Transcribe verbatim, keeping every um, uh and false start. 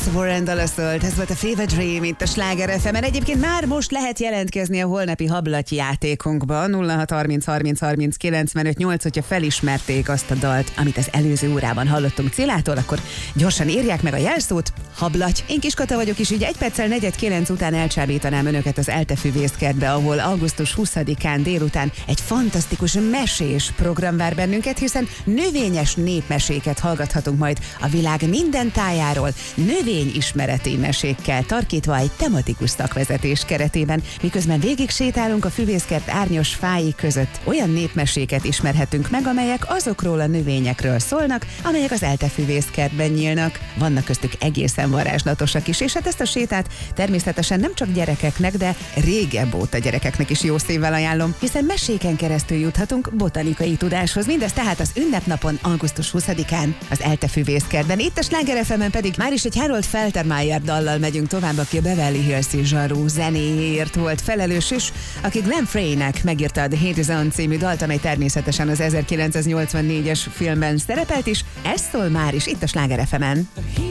Warren Dallas volt, ez volt a Fever Dream itt a Sláger ef emen. Egyébként már most lehet jelentkezni a holnapi hablaty játékunkba. nulla hat harminc harminc harminc kilencvenöt nyolc, hogyha felismerték azt a dalt, amit az előző órában hallottunk Cillától, akkor gyorsan írják meg a jelszót, hablaty. Én Kiskata vagyok, és így egy perccel negyed kilenc után elcsábítanám önöket az Elte Füvészkertbe, ahol augusztus huszadikán délután egy fantasztikus mesés program vár bennünket, hiszen növényes népmeséket hallgathatunk majd a világ minden tájáról, növényismereti mesékkel tarkítva egy tematikus szakvezetés keretében, miközben végig sétálunk a Füvészkert árnyos fái között. Olyan népmeséket ismerhetünk meg, amelyek azokról a növényekről szólnak, amelyek az Elte Füvészkertben nyílnak. Vannak köztük egészen varázslatosak is, és hát ezt a sétát természetesen nem csak gyerekeknek, de régebb óta gyerekeknek is jó szívvel ajánlom, hiszen meséken keresztül juthatunk botanikai tudáshoz. Mindez tehát az ünnepnapon, augusztus huszadikán az Elte Füvészkertben. Itt a Sláger ef emen pedig már is egy Harold Faltermeyer dallal megyünk tovább, aki a Beverly Hills-i zsarú zenéért volt felelős is, aki Glenn Frey-nek megírta a The Hate Is On című dalt, amely természetesen az ezerkilencszáznyolcvannégyes filmben szerepelt is. Ez szól már is itt a Sláger ef emen.